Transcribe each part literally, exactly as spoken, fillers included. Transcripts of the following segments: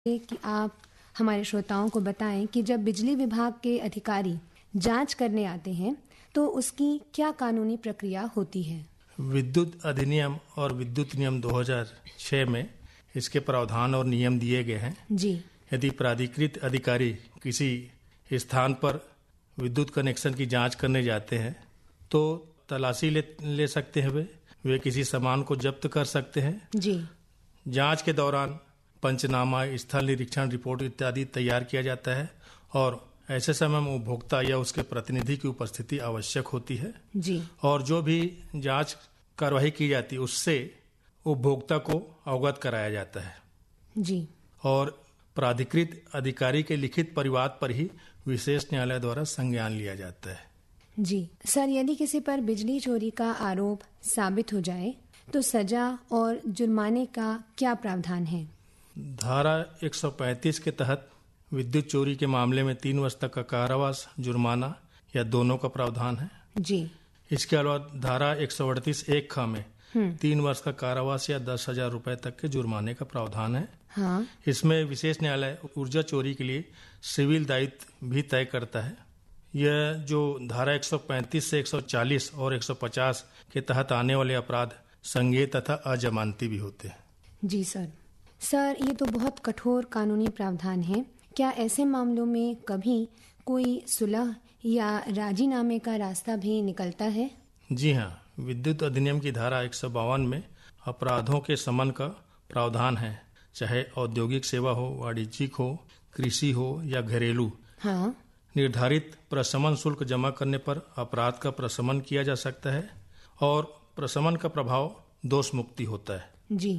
कि आप हमारे श्रोताओं को बताएं कि जब बिजली विभाग के अधिकारी जांच करने आते हैं तो उसकी क्या कानूनी प्रक्रिया होती है। विद्युत अधिनियम और विद्युत नियम दो हज़ार छह में इसके प्रावधान और नियम दिए गए हैं। जी। यदि प्राधिकृत अधिकारी किसी स्थान पर विद्युत कनेक्शन की जांच करने जाते हैं तो तलाशी ले, ले सकते हैं। वे वे किसी सामान को जब्त कर सकते हैं। जी। जांच के दौरान पंचनामा, स्थल निरीक्षण रिपोर्ट इत्यादि तैयार किया जाता है और ऐसे समय में उपभोक्ता या उसके प्रतिनिधि की उपस्थिति आवश्यक होती है। जी। और जो भी जांच कार्रवाई की जाती है उससे उपभोक्ता को अवगत कराया जाता है। जी। और प्राधिकृत अधिकारी के लिखित परिवाद पर ही विशेष न्यायालय द्वारा संज्ञान लिया जाता है। जी सर, यदि किसी पर बिजली चोरी का आरोप साबित हो जाए तो सजा और जुर्माने का क्या प्रावधान है। धारा एक सौ पैंतीस के तहत विद्युत चोरी के मामले में तीन वर्ष तक का कारावास, जुर्माना या दोनों का प्रावधान है। जी। इसके अलावा धारा एक सौ अड़तीस एक ख में तीन वर्ष का कारावास या दस हजार रुपए तक के जुर्माने का प्रावधान है। हाँ। इसमें विशेष न्यायालय ऊर्जा चोरी के लिए सिविल दायित्व भी तय करता है। यह जो धारा एक सौ पैंतीस से एक सौ चालीस और एक सौ पचास के तहत आने वाले अपराध संज्ञेय तथा अजमानती भी होते हैं। जी सर। सर, ये तो बहुत कठोर कानूनी प्रावधान है। क्या ऐसे मामलों में कभी कोई सुलह या राजीनामे का रास्ता भी निकलता है। जी हाँ, विद्युत अधिनियम की धारा एक सौ बावन में अपराधों के समन का प्रावधान है, चाहे औद्योगिक सेवा हो, वाणिज्यिक हो, कृषि हो या घरेलू। हाँ। निर्धारित प्रशमन शुल्क जमा करने पर अपराध का प्रशमन किया जा सकता है और प्रशमन का प्रभाव दोष मुक्ति होता है। जी।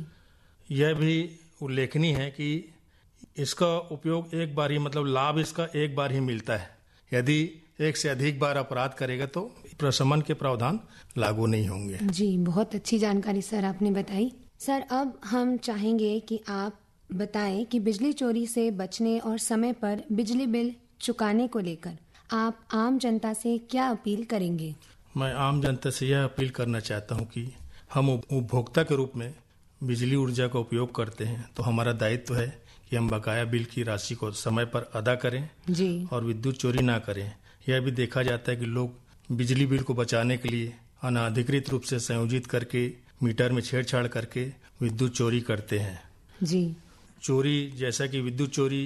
यह भी उल्लेखनीय है कि इसका उपयोग एक बार ही, मतलब लाभ इसका एक बार ही मिलता है। यदि एक से अधिक बार अपराध करेगा तो प्रशमन के प्रावधान लागू नहीं होंगे। जी, बहुत अच्छी जानकारी सर आपने बताई। सर, अब हम चाहेंगे कि आप बताएं कि बिजली चोरी से बचने और समय पर बिजली बिल चुकाने को लेकर आप आम जनता से क्या अपील करेंगे। मैं आम जनता से यह अपील करना चाहता हूं कि हम उपभोक्ता के रूप में बिजली ऊर्जा का उपयोग करते हैं तो हमारा दायित्व है कि हम बकाया बिल की राशि को समय पर अदा करें। जी। और विद्युत चोरी ना करें। यह भी देखा जाता है कि लोग बिजली बिल को बचाने के लिए अनाधिकृत रूप से संयोजित करके मीटर में छेड़छाड़ करके विद्युत चोरी करते हैं। जी। चोरी, जैसा कि विद्युत चोरी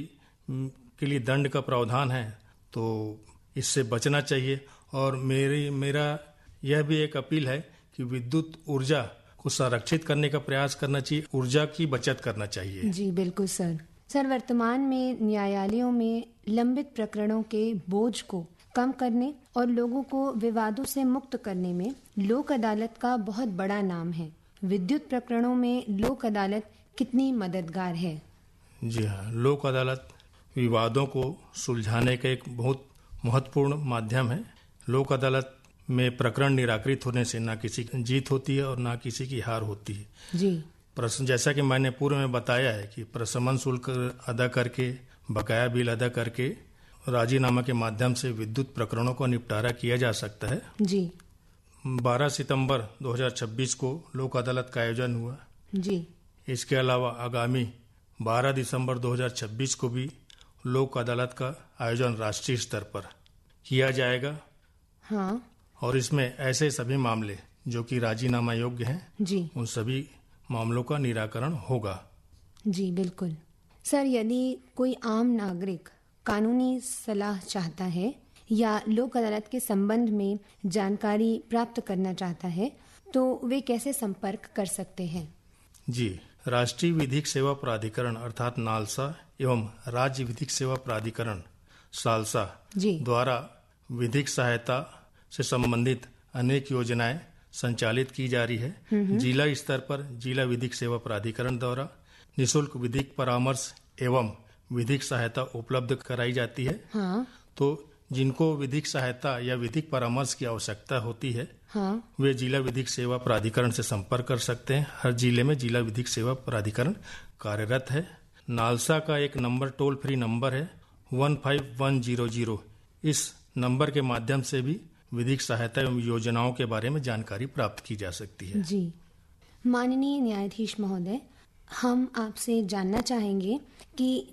के लिए दंड का प्रावधान है तो इससे बचना चाहिए। और मेरी मेरा यह भी एक अपील है कि विद्युत ऊर्जा को संरक्षित करने का प्रयास करना चाहिए, ऊर्जा की बचत करना चाहिए। जी बिल्कुल सर। सर, वर्तमान में न्यायालयों में लंबित प्रकरणों के बोझ को कम करने और लोगों को विवादों से मुक्त करने में लोक अदालत का बहुत बड़ा नाम है। विद्युत प्रकरणों में लोक अदालत कितनी मददगार है। जी हाँ, लोक अदालत विवादों को सुलझाने का एक बहुत महत्वपूर्ण माध्यम है। लोक अदालत में प्रकरण निराकृत होने से ना किसी की जीत होती है और ना किसी की हार होती है। जी। प्रश्न, जैसा कि मैंने पूर्व में बताया है कि प्रशमन शुल्क अदा करके, बकाया बिल अदा करके, राजीनामा के माध्यम से विद्युत प्रकरणों का निपटारा किया जा सकता है। जी। बारह सितंबर दो हज़ार छब्बीस को लोक अदालत का आयोजन हुआ। जी। इसके अलावा आगामी बारह दिसंबर दो हज़ार छब्बीस को भी लोक अदालत का आयोजन राष्ट्रीय स्तर पर किया जाएगा। हाँ। और इसमें ऐसे सभी मामले जो कि राजीनामा योग्य हैं, जी, उन सभी मामलों का निराकरण होगा। जी बिल्कुल। सर, यदि कोई आम नागरिक कानूनी सलाह चाहता है या लोक अदालत के संबंध में जानकारी प्राप्त करना चाहता है तो वे कैसे संपर्क कर सकते हैं। जी, राष्ट्रीय विधिक सेवा प्राधिकरण अर्थात नालसा एवं राज्य विधिक सेवा प्राधिकरण सालसा द्वारा विधिक सहायता से संबंधित अनेक योजनाएं संचालित की जा रही है। जिला स्तर पर जिला विधिक सेवा प्राधिकरण द्वारा निशुल्क विधिक परामर्श एवं विधिक सहायता उपलब्ध कराई जाती है। हाँ। तो जिनको विधिक सहायता या विधिक परामर्श की आवश्यकता होती है, हाँ, वे जिला विधिक सेवा प्राधिकरण से संपर्क कर सकते हैं। हर जिले में जिला विधिक सेवा प्राधिकरण कार्यरत है। नालसा का एक नंबर, टोल फ्री नंबर है one five one zero zero. इस नंबर के माध्यम से भी विधिक सहायता एवं योजनाओं के बारे में जानकारी प्राप्त की जा सकती है। जी। माननीय न्यायाधीश महोदय, हम आपसे जानना चाहेंगे कि